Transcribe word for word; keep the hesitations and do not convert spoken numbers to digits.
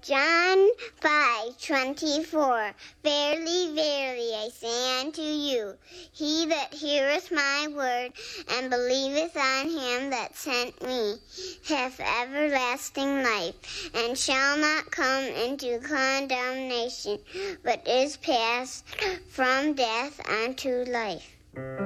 John five twenty-four. Verily, verily, I say unto you, he that heareth my word, and believeth on him that sent me, hath everlasting life, and shall not come into condemnation, but is passed from death unto life.